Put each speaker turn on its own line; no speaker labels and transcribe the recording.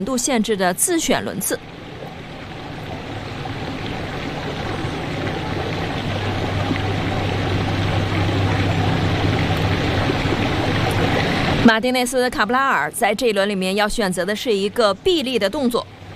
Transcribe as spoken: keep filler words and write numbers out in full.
度限制的自选轮次。马丁内斯·卡布拉尔在这一轮里面要选择的是一个臂力的动作。